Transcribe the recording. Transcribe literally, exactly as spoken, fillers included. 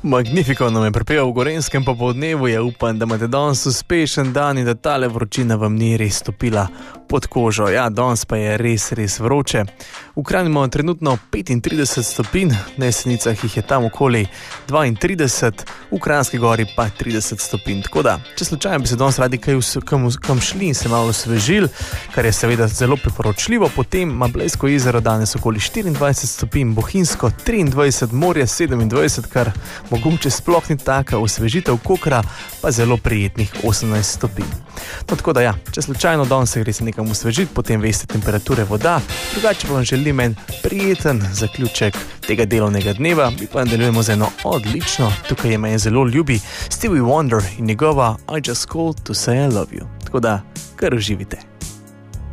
Magnifico nam je pripeval v Gorenjskem popoldnevu, je upam, da imate danes uspešen dan in da tale vročina vam ni res stopila pod kožo. Ja, danes pa je res, res vroče. V Kranju imamo trenutno petintrideset stopinj, na Jesenicah jih je tam okoli dvaintrideset, v Kranjski gori pa trideset stopinj. Tako da, če slučajno bi se danes radi kaj vs- kam, kam šli in se malo osvežili, kar je seveda zelo priporočljivo, potem ima Blejsko jezero danes okoli štiriindvajset stopinj, Bohinjsko triindvajset, Morje sedemindvajset, kar mogoče sploh ni taka osvežitev, Kokra pa zelo prijetnih osemnajst stopinj. No, tako da ja, če slučajno danes se greste nekam osvežiti, potem veste temperature voda, drugače pa vam želim en prijeten zaključek tega delovnega dneva, mi pa nadaljujemo z eno odlično, tukaj je meni zelo ljubi Stevie Wonder in njegova I Just Called to Say I Love You. Tako da, kar uživite.